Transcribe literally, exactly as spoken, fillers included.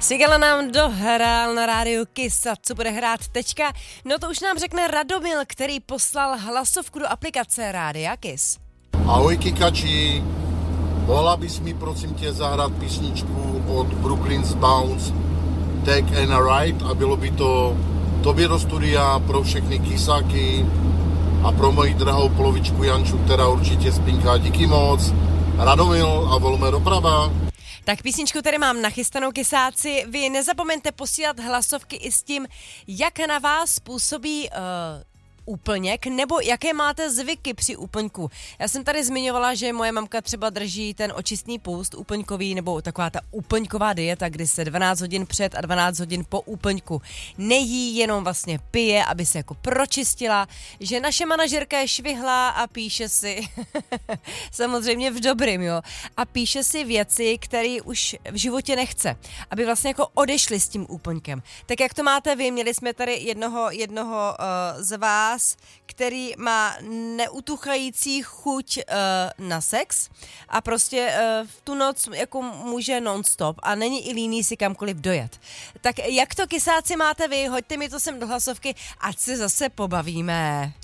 Sigala nám dohrál na rádiu Kiss a co bude hrát teďka? No to už nám řekne Radomil, který poslal hlasovku do aplikace Rádia Kiss. Ahoj Kikači, mohla bys mi prosím tě zahrát písničku od Brooklyn's Bounce Take and a Ride a bylo by to tobě do studia pro všechny kisáky a pro moji drahou polovičku Janču, která určitě spinká. Díky moc, Radomil a volme doprava. Tak písničku tady mám nachystanou, kysáci. Vy nezapomeňte posílat hlasovky i s tím, jak na vás působí uh, úplněk, nebo jaké máte zvyky při úplňku. Já jsem tady zmiňovala, že moje mamka třeba drží ten očistný půst úplňkový, nebo taková ta úplňková dieta, kdy se dvanáct hodin před a dvanáct hodin po úplňku nejí, jenom vlastně pije, aby se jako pročistila, že naše manažerka je švihlá a píše si, samozřejmě v dobrým, jo, a píše si věci, které už v životě nechce, aby vlastně jako odešly s tím úplňkem. Tak jak to máte vy? Měli jsme tady jednoho, jednoho uh, z vás, který má neutuchající chuť uh, na sex a prostě uh, v tu noc jako může non-stop a není i líný si kamkoliv dojet. Tak jak to, kysáci, máte vy? Hoďte mi to sem do hlasovky, ať se zase pobavíme.